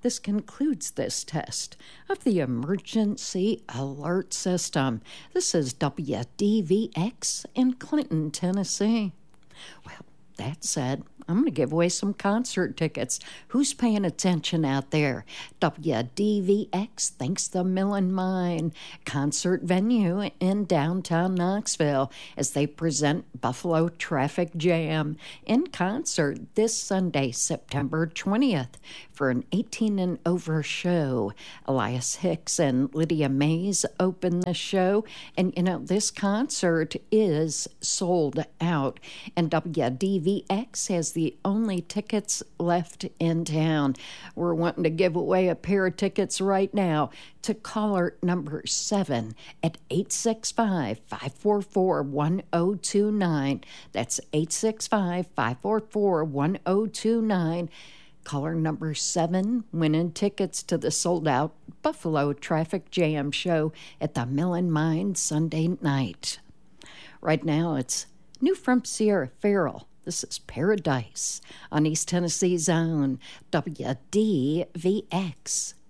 This concludes this test of the Emergency Alert System. This is WDVX in Clinton, Tennessee. Well, that said, I'm going to give away some concert tickets. Who's paying attention out there? WDVX thanks the Mill and Mine concert venue in downtown Knoxville as they present Buffalo Traffic Jam in concert this Sunday, September 20th, for an 18 and over show. Elias Hicks and Lydia Mays open the show, and this concert is sold out, and WDVX has the only tickets left in town. We're wanting to give away a pair of tickets right now to caller number 7 at 865-544-1029. That's 865-544-1029. Caller number 7 winning tickets to the sold-out Buffalo Traffic Jam show at the Mill and Mine Sunday night. Right now, it's new from Sierra Farrell. This is Paradise on East Tennessee's own WDVX.